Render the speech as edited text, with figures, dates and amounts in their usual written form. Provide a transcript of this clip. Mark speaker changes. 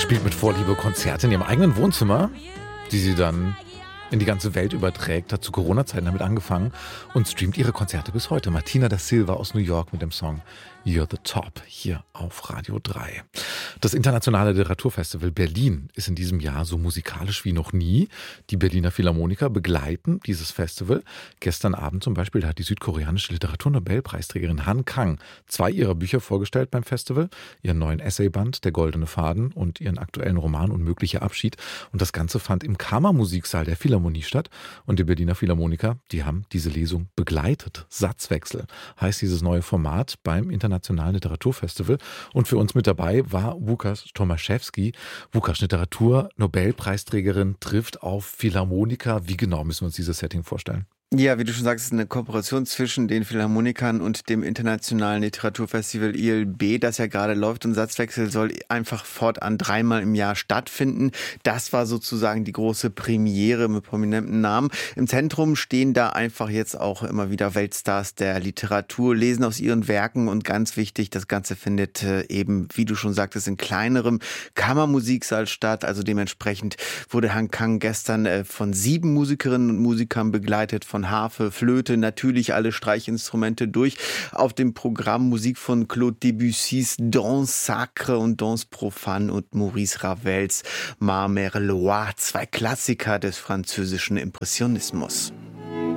Speaker 1: spielt mit Vorliebe Konzerte in ihrem eigenen Wohnzimmer, die sie dann in die ganze Welt überträgt, hat zu Corona-Zeiten damit angefangen und streamt ihre Konzerte bis heute. Martina da Silva aus New York mit dem Song You're the Top hier auf Radio 3. Das Internationale Literaturfestival Berlin ist in diesem Jahr so musikalisch wie noch nie. Die Berliner Philharmoniker begleiten dieses Festival. Gestern Abend zum Beispiel, da hat die südkoreanische Literaturnobelpreisträgerin Han Kang 2 ihrer Bücher vorgestellt beim Festival. Ihren neuen Essayband Der goldene Faden und ihren aktuellen Roman Unmöglicher Abschied. Und das Ganze fand im Kammermusiksaal der Philharmonie statt. Und die Berliner Philharmoniker, die haben diese Lesung begleitet. Satzwechsel heißt dieses neue Format beim Internationalen Literaturfestival. Und für uns mit dabei war Łukasz Tomaszewski. Łukasz, Literatur-Nobelpreisträgerin, trifft auf Philharmoniker. Wie genau müssen wir uns dieses Setting vorstellen?
Speaker 2: Ja, wie du schon sagst, es ist eine Kooperation zwischen den Philharmonikern und dem Internationalen Literaturfestival ILB, das ja gerade läuft. Und Satzwechsel soll einfach fortan 3-mal im Jahr stattfinden. Das war sozusagen die große Premiere mit prominenten Namen. Im Zentrum stehen da einfach jetzt auch immer wieder Weltstars der Literatur, lesen aus ihren Werken. Und ganz wichtig, das Ganze findet eben, wie du schon sagtest, in kleinerem Kammermusiksaal statt. Also dementsprechend wurde Han Kang gestern von 7 Musikerinnen und Musikern begleitet, von Harfe, Flöte, natürlich alle Streichinstrumente durch. Auf dem Programm Musik von Claude Debussys Danse Sacre und Danse Profane und Maurice Ravels Ma Mère Loire, 2 Klassiker des französischen Impressionismus.